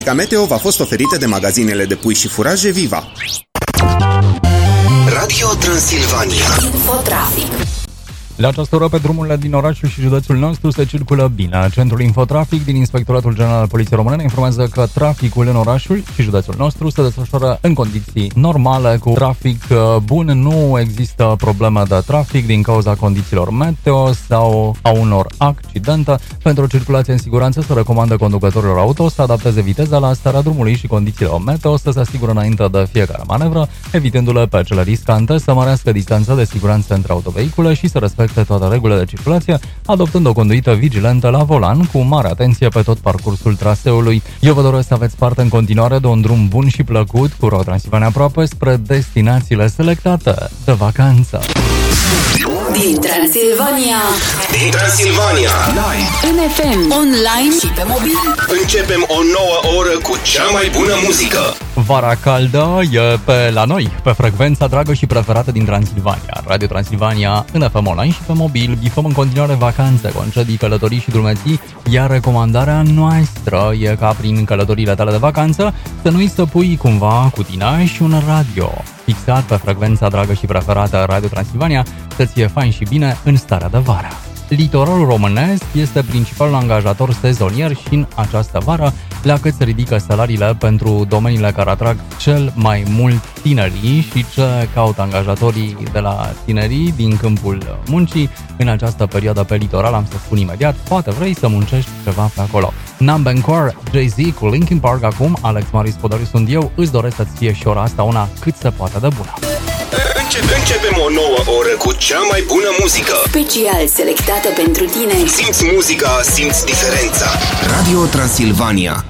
Meteo v-a fost oferită de magazinele de pui și furaje Viva. Radio Transilvania. Infotrafic. La această oră, pe drumurile din orașul și județul nostru se circulă bine. Centrul Infotrafic din Inspectoratul General al Poliției Române ne informează că traficul în orașul și județul nostru se desfășoară în condiții normale, cu trafic bun. Nu există probleme de trafic din cauza condițiilor meteo sau a unor accidente. Pentru o circulație în siguranță se recomandă conducătorilor auto să adapteze viteza la starea drumului și condițiile meteo, să se asigure înainte de fiecare manevră, evitându-le pe cele riscante, să mărească distanța de siguranță între autovehicule și să respecte toate regulile de circulație, adoptând o conduită vigilentă la volan, cu mare atenție pe tot parcursul traseului. Eu vă doresc să aveți parte în continuare de un drum bun și plăcut cu Radio Transilvania aproape spre destinațiile selectate de vacanță. Din Transilvania. Din Transilvania. Live. În FM, online și pe mobil. Începem o nouă oră cu cea mai bună muzică. Vara caldă e la noi, pe frecvența dragă și preferată din Transilvania. Radio Transilvania, în FM online și pe mobil. Bifăm în continuare vacanțe, concedii, călătorii și drumeții, iar recomandarea noastră e ca prin călătoriile tale de vacanță să nu-i să pui cumva cu tine și un radio fixat pe frecvența dragă și preferată Radio Transilvania, să ție fain și bine în starea de vară. Litoralul românesc este principalul angajator sezonier și în această vară, la cât se ridică salariile pentru domeniile care atrag cel mai mult tinerii și ce caută angajatorii de la tinerii din câmpul muncii în această perioadă pe litoral, am să spun imediat, poate vrei să muncești ceva pe acolo. Number Core, Jay-Z cu Linkin Park acum, Alex Marius Podariu sunt eu, îți doresc să-ți fie și ora asta una cât se poate de bună. Începem o nouă oră cu cea mai bună muzică. Special selectată pentru tine. Simți muzica, simți diferența. Radio Transilvania.